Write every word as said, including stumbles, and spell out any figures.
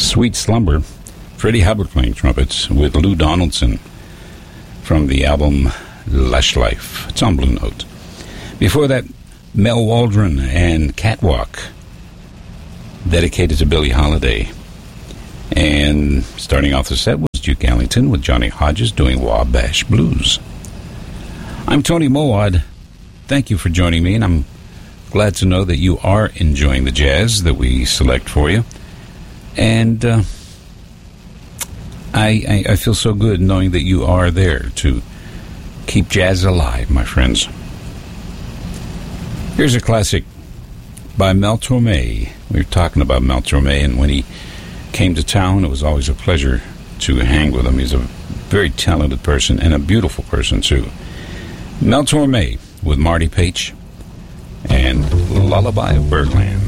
Sweet Slumber, Freddie Hubbard playing trumpets with Lou Donaldson from the album Lush Life. It's on Blue Note. Before that, Mel Waldron and Catwalk, dedicated to Billie Holiday. And starting off the set was Duke Ellington with Johnny Hodges doing Wabash Blues. I'm Tony Mowad. Thank you for joining me, and I'm glad to know that you are enjoying the jazz that we select for you. And uh, I, I, I feel so good knowing that you are there to keep jazz alive, my friends. Here's a classic by Mel Torme. We were talking about Mel Torme, and when he came to town, it was always a pleasure to hang with him. He's a very talented person and a beautiful person, too. Mel Torme with Marty Paich and Lullaby of Birdland.